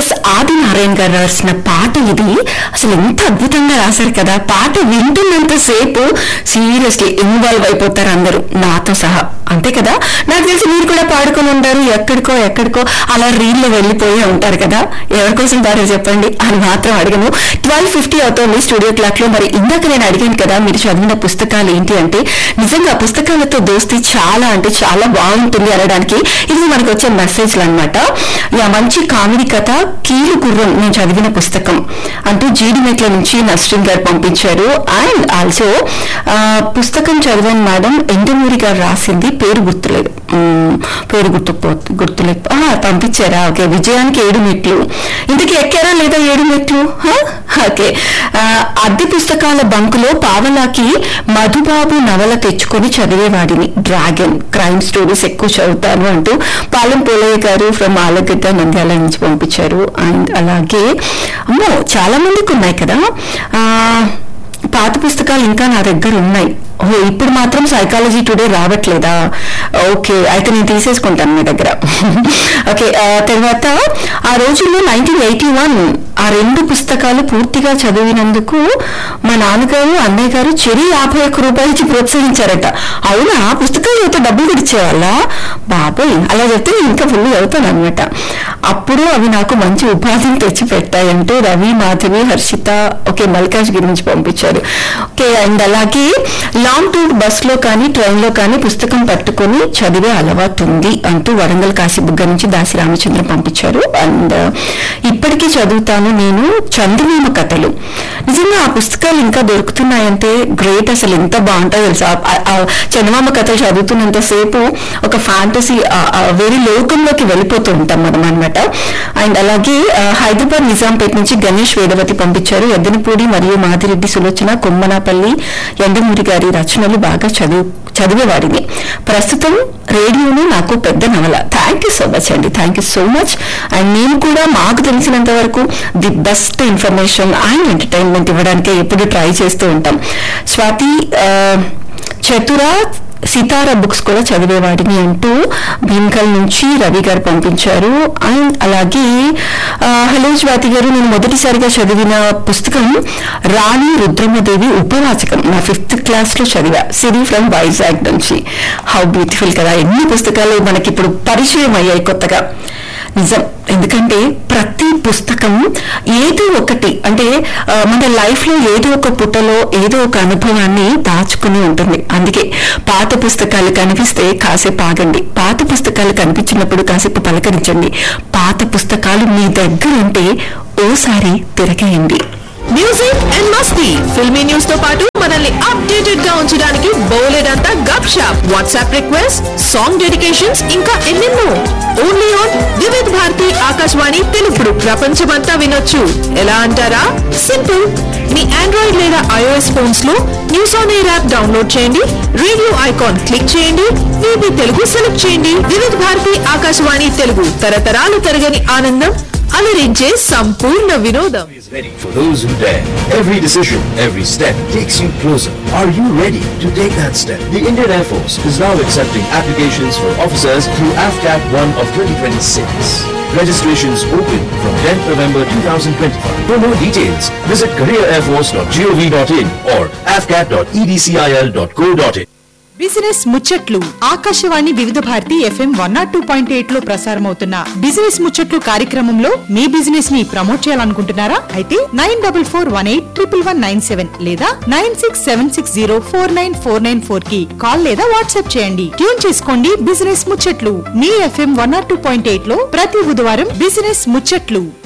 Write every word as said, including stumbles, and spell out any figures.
Yes Adinarayana గారు రాసిన పాట ఇది. అసలు ఎంత అద్భుతంగా రాశారు కదా. పాట వింటున్నంత సేపు సీరియస్లీ ఇన్వాల్వ్ అయిపోతారు అందరూ, నాతో సహా. అంతే కదా, నాకు తెలిసి మీరు కూడా పాడుకొని ఉంటారు. ఎక్కడికో ఎక్కడికో అలా రీల్లో వెళ్ళిపోయి ఉంటారు కదా. ఎవరి కోసం పాడారు చెప్పండి అని మాత్రం అడిగను. ట్వెల్వ్ ఫిఫ్టీ అవుతుంది స్టూడియో క్లాక్ లో. మరి ఇందాక నేను అడిగాను కదా మీరు చదివిన పుస్తకాలు ఏంటి అంటే, నిజంగా పుస్తకాలతో దోస్తి చాలా అంటే చాలా బాగుంటుంది అనడానికి ఇది మనకు వచ్చే మెసేజ్లు అనమాట. యా, మంచి కామెడీ కథ కీలు గుర్రం నేను చదివిన పుస్తకం అంటూ జీడిమెట్ల నుంచి నస్రీన్ గారు పంపించారు. అండ్ ఆల్సో పుస్తకం చదివాను మేడం, ఎండమూరి గారు రాసింది, పేరు గుర్తులేదు, పేరు గుర్తు గుర్తులేదు పంపించారా? ఓకే, విజయానికి ఏడు మెట్లు. ఇంతకీ ఎక్కారా లేదా ఏడు మెట్లు? ఓకే. అద్దె పుస్తకాల బంకులో పావలాకి మధుబాబు నవల తెచ్చుకొని చదివేవాడిని. డ్రాగన్ క్రైమ్ స్టోరీస్ ఎక్కువ చదువుతాను అంటూ పాలెం పోలయ్య గారు ఫ్రమ్ ఆలగడ్డ నంద్యాల నుంచి పంపించారు. అండ్ అలాగే అమ్మో చాలా మందికి ఉన్నాయి కదా పాత పుస్తకాలు, ఇంకా నా దగ్గర ఉన్నాయి. ఓ, ఇప్పుడు మాత్రం సైకాలజీ టుడే రావట్లేదా? ఓకే, అయితే నేను తీసేసుకుంటాను మీ దగ్గర. ఓకే, తర్వాత ఆ రోజుల్లో నైన్టీన్ ఎయిటీ వన్ ఆ రెండు పుస్తకాలు పూర్తిగా చదివినందుకు మా నాన్నగారు అన్నయ్య గారు చెరి యాభై ఒక్క రూపాయలకి ప్రోత్సహించారట. అవునా, పుస్తకాలు అయితే డబ్బులు ఇచ్చేవాళ్ళ? బాబోయ్, అలా చెప్తే నేను ఇంకా ఫుల్ చదువుతాను అనమాట. అప్పుడు అవి నాకు మంచి ఉపాధిని తెచ్చి పెట్టాయంటూ రవి, మాధవి, హర్షిత ఓకే మల్కాజ్ గిరి నుంచి పంపించారు. ఓకే, అండ్ అలాగే లాంగ్ టూర్ బస్ లో కానీ ట్రైన్ లో కానీ పుస్తకం పట్టుకొని చదివే అలవాటు ఉంది అంటూ వరంగల్ కాశీబుగ్గ నుంచి దాసి రామచంద్ర పంపించారు. అండ్ ఇప్పటికీ చదువుతాను నేను చందమామ కథలు. నిజంగా ఆ పుస్తకాలు ఇంకా దొరుకుతున్నాయంటే గ్రేట్. అసలు ఎంత బాగుంటాయో తెలుసా. చందమామ కథలు చదువుతున్నంత సేపు ఒక ఫ్యాంటసీ వేరే లోకంలోకి వెళ్ళిపోతూ ఉంటాం మనం అనమాట. అండ్ అలాగే హైదరాబాద్ నిజాంపేట నుంచి గణేష్ వేదవతి పంపించారు. ఎద్దనపూడి మరియు మాదిరెడ్డి సులోచన, కొమ్మనాపల్లి, ఎండమూరి గారి రచనలు బాగా చదువు చదివేవాడిని. ప్రస్తుతం రేడియోను నాకు పెద్ద నవల. థ్యాంక్ యూ సో మచ్ అండి, thank you so much. And మేము కూడా మాకు తెలిసినంత వరకు the best information and entertainment ఇవ్వడానికే ఎప్పుడు ట్రై చేస్తూ ఉంటాం. స్వాతి చతుర సితారా బుక్స్ కూడా చదివేవాడిని అంటూ భీమ్కల్ నుంచి రవి గారు పంపించారు. అండ్ అలాగే హలో స్వాతి గారు, నేను మొదటిసారిగా చదివిన పుస్తకం రాణి రుద్రమదేవి ఉపవాచకం. నా ఫిఫ్త్ క్లాస్ లో చదివా. సిరి ఫ్రమ్ వైజాగ్ నుంచి. హౌ బ్యూటిఫుల్ కదా. ఎన్ని పుస్తకాలు మనకి ఇప్పుడు పరిచయం అయ్యాయి కొత్తగా. నిజం, ఎందుకంటే ప్రతి పుస్తకం ఏదో ఒకటి అంటే మన లైఫ్ లో ఏదో ఒక పుటలో ఏదో ఒక అనుభవాన్ని దాచుకుని ఉంటుంది. అందుకే పాత పుస్తకాలు కనిపిస్తే కాసేపు ఆగండి, పాత పుస్తకాలు కనిపించినప్పుడు కాసేపు పలకరించండి. పాత పుస్తకాలు మీ దగ్గర ఉంటే ఓసారి తిరగేయండి. Music and Masti, filmy news తో పాటు మనల్ని అప్డేటెడ్ గా ఉంచడానికి బోలెడంతా గప్ shop, WhatsApp request, song dedications, ఇంకా ఎన్నెన్నో. ఓన్లీ ఆన్ వివిధ భారతి ఆకాశవాణి తెలుగుడు. ప్రపంచమంతా వినొచ్చు. ఎలా అంటారా? సింపుల్. మీ ఆండ్రాయిడ్ లేదా ఐఓఎస్ ఫోన్స్ లో news on air app download చేయండి. రేడియో ఐకాన్ క్లిక్ చేయండి. వీబీ తెలుగు సెలెక్ట్ చేయండి. వివిధ భారతి ఆకాశవాణి తెలుగు, తరతరాలు తరగని ఆనందం, అలరించే సంపూర్ణ వినోదం. For those who dare, every decision, every step takes you closer. Are you ready to take that step? The Indian Air Force is now accepting applications for officers through A F C A T one of twenty twenty-six. Registrations open from tenth November twenty twenty-five. For more details, visit career air force dot gov dot in or a f c a t dot e d c i l dot co dot in. Business ముచ్చట్లు ఆకాశవాణి వివిధ Bharati FM one not two point eight లో ప్రసారమవుతున్న business ముచ్చట్లు కార్యక్రమంలో మీ business ని promote చేయాలనుకుంటున్నారా? అయితే nine double four one eight triple one nine seven లేదా nine six seven six zero four nine four nine four కి కాల్ లేదా వాట్సాప్ చేయండి. ట్యూన్ చేసుకోండి బిజినెస్ ముచ్చట్లు. మీ FM one not two point eight లో ప్రతి బుధవారం బిజినెస్ ముచ్చట్లు.